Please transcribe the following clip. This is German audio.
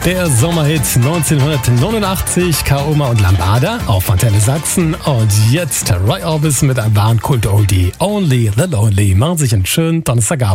Der Sommerhit 1989, Kaoma und Lambada auf Antenne Sachsen. Und jetzt Roy Orbison mit einem wahren Kult-Oldie. Only the Lonely. Machen sich einen schönen Donnerstagabend.